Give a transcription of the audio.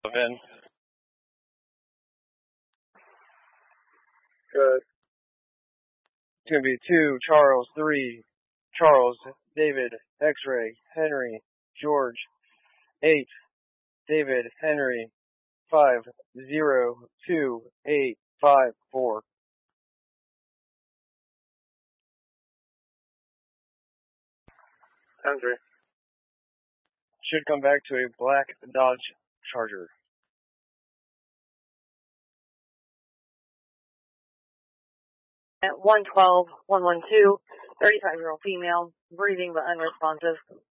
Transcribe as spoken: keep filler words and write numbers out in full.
in. Good. It's going to be two, Charles, three, Charles, David, X-Ray, Henry, George, eight, David, Henry, five, zero, two, eight, five, four. ten three. Should come back to a black Dodge Charger. At one twelve, one one two, thirty-five-year-old female, breathing but unresponsive.